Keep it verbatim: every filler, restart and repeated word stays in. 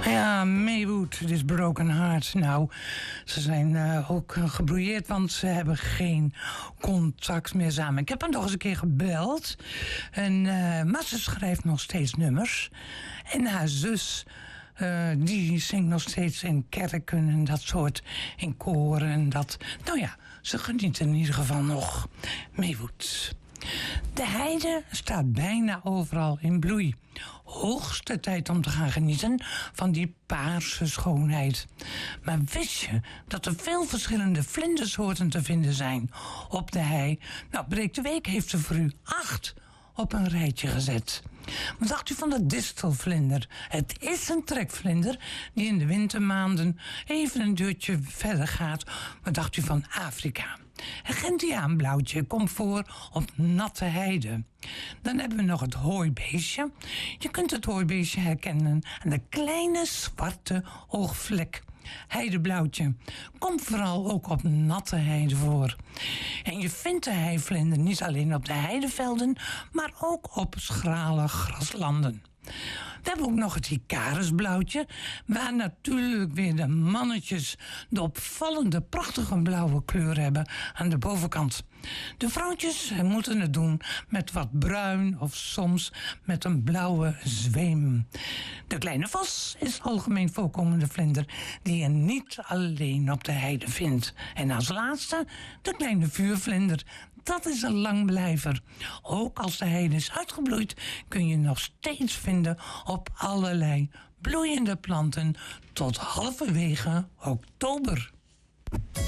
Ja, Maywood, dit is Broken Heart. Nou, ze zijn uh, ook uh, gebrouilleerd, want ze hebben geen contact meer samen. Ik heb haar nog eens een keer gebeld. En, uh, maar ze schrijft nog steeds nummers. En haar zus, uh, die zingt nog steeds in kerken en dat soort, in koren en dat. Nou ja, ze genieten in ieder geval nog. Maywood. De heide staat bijna overal in bloei. Hoogste tijd om te gaan genieten van die paarse schoonheid. Maar wist je dat er veel verschillende vlindersoorten te vinden zijn op de hei? Nou, Breek de Week heeft er voor u acht op een rijtje gezet. Wat dacht u van de distelvlinder? Het is een trekvlinder die in de wintermaanden even een deurtje verder gaat. Wat dacht u van Afrika? Het Gentiaanblauwtje komt voor op natte heide. Dan hebben we nog het hooibeestje. Je kunt het hooibeestje herkennen aan de kleine zwarte oogvlek. Heideblauwtje komt vooral ook op natte heide voor. En je vindt de heivlinder niet alleen op de heidevelden, maar ook op schrale graslanden. We hebben ook nog het Icarusblauwtje, waar natuurlijk weer de mannetjes de opvallende prachtige blauwe kleur hebben aan de bovenkant. De vrouwtjes moeten het doen met wat bruin of soms met een blauwe zweem. De kleine vos is algemeen voorkomende vlinder die je niet alleen op de heide vindt. En als laatste de kleine vuurvlinder. Dat is een langblijver. Ook als de heide is uitgebloeid kun je nog steeds vinden op allerlei bloeiende planten tot halverwege oktober.